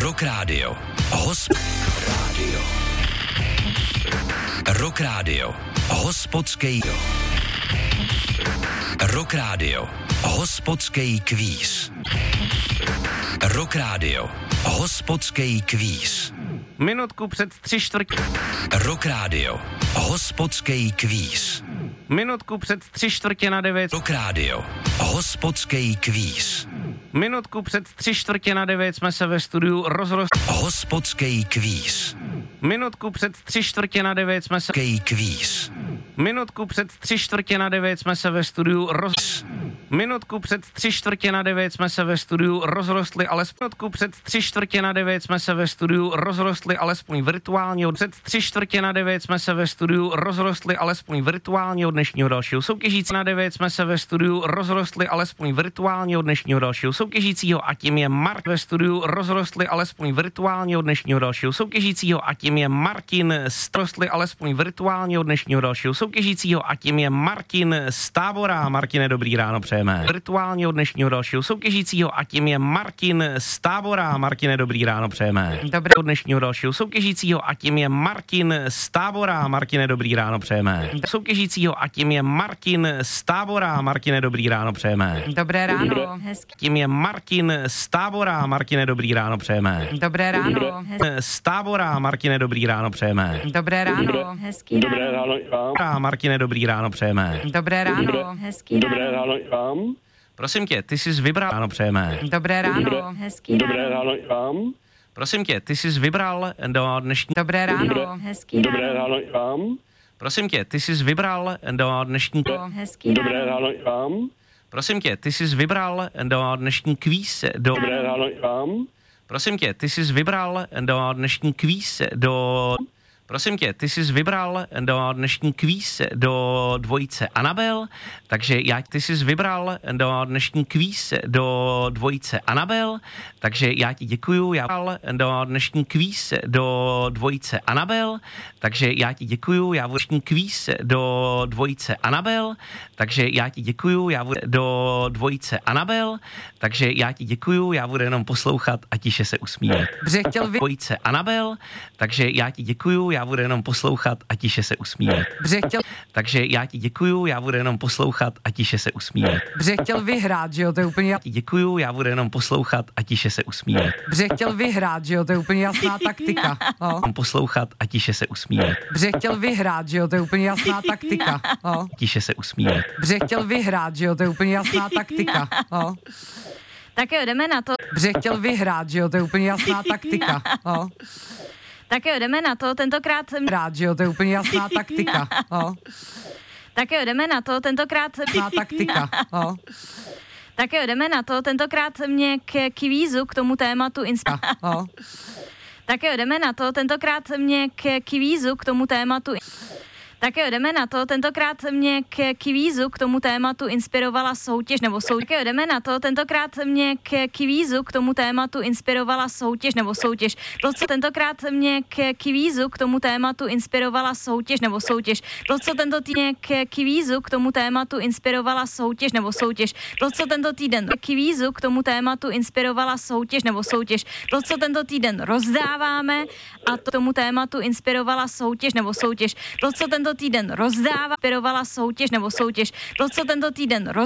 Rock Radio. Rock Radio. Hospodský. Rock Radio. Hospodský kvíz. Rock Radio. Hospodský kvíz. Minutku před 3/4. Rock Radio. Hospodský kvíz. Minutku před 8:45. Rock Radio. Hospodský kvíz. Minutku před 8:45 jsme se ve studiu rozrostli. Hospodský kvíz. Minutku před 8:45 jsme se... Kvíz. Minutku před 8:45 jsme se ve studiu Minutku před 8:45 jsme se ve studiu rozrostli, ale minutku před 8:45 jsme se ve studiu rozrostli alespoň virtuálně. Před 8:45 jsme se ve studiu rozrostli alespoň virtuálně od dnešního dalšího soutěžícího. Na 9 jsme se ve studiu rozrostli alespoň virtuálně od dnešního dalšího soutěžícího a tím je Ve studiu rozrostli alespoň virtuálně od dnešního dalšího soutěžícího a tím je Martin. Rostli alespoň virtuálně od dnešního dalšího soutěžícího a tím je Martin z Tábora. Martine, dobrý ráno přejeme. Virtuálně od dnešního dalšího soutěžícího a tím je Martin z Tábora. Martine, dobrý ráno přejeme. Dobré od dnešního dalšího soutěžícího a tím je Martin z Tábora. Martine, dobrý ráno přejeme. Soutěžícího a tím je Martin z Tábora. Martine, dobrý ráno přejeme. Dobré ráno. Hezky. Tím je Martin z Tábora. Martine, dobrý ráno přejeme. Dobré ráno. Z Tábora. Martine, dobrý ráno přejeme. Dobré ráno. Hezký ráno. Dobré ráno i vám. Martine, dobrý ráno přejeme. Dobré ráno. Hezký ráno. Dobré ráno i vám. Prosím tě, ty jsi vybral. Ráno přejeme. Dobré ráno. Hezký ráno. Dobré ráno i vám. Prosím tě, ty jsi vybral do dnešní... Dobré ráno. Hezký ráno. Dobré ráno i vám. Prosím tě, ty jsi vybral do dnešní... Hezký ráno. Dobré ráno i vám. Prosím tě, ty jsi vybral do dnešní kvíz... Dobré ráno i vám. Prosím tě, ty jsi vybral do dnešní kvíz Prosím tě, ty jsi vybral do dnešní kvíz do dvojice Anabel, takže ty jsi vybral do dnešní kvíz do dvojice Anabel, takže já ti děkuju, já do dnešní kvíz do dvojice Anabel, takže já ti děkuju, já dnešní kvíz do dvojice Anabel, takže já ti děkuju, já do dvojice Anabel, takže já ti děkuju, já budu jenom poslouchat a tiše se usmívat. Dvojice Anabel, takže já ti děkuju, já budu jenom poslouchat a tiše se usmívat. Takže já ti děkuju, já budu jenom poslouchat a tiše se usmívat. Chtěl vyhrát, že jo, to je úplně Já ti děkuju, já budu jenom poslouchat a tiše se usmívat. Chtěl vyhrát, že jo, to je úplně jasná taktika. No. Poslouchat a tiše se usmívat. Chtěl vyhrát, že jo, to je úplně jasná taktika. No. Tiše se usmívat. Chtěl vyhrát, že jo, to je úplně jasná taktika. No. Tak jo, jdeme na to. Chtěl vyhrát, že jo, to je úplně jasná taktika. No. Tak jo, jdeme na to, tentokrát Rád, že jo, to je úplně jasná taktika. No. Tak jo, jdeme na to, tentokrát Jasná taktika. No. Tak jo, jdeme na to, tentokrát mě k kvízu, k tomu tématu No. Tak jo, jdeme na to, tentokrát mě k kvízu, k tomu tématu Tak jo, jdeme na to, tentokrát mě k kvízu, k tomu tématu inspirovala soutěž, nebo soutěž. Tak jo, jdeme na to, tentokrát mě k kvízu, k tomu tématu inspirovala soutěž, nebo soutěž. To, co tentokrát mě k kvízu, k tomu tématu inspirovala soutěž, nebo soutěž. To, co tento týden k kvízu, k tomu tématu inspirovala soutěž, nebo soutěž. To, co tento týden k kvízu, k tomu tématu inspirovala soutěž, nebo soutěž. To, co tento týden rozdáváme a to tomu tématu inspirovala soutěž, nebo soutěž. To, co tento týden rozdává, inspirovala soutěž, nebo soutěž. To, co tento týden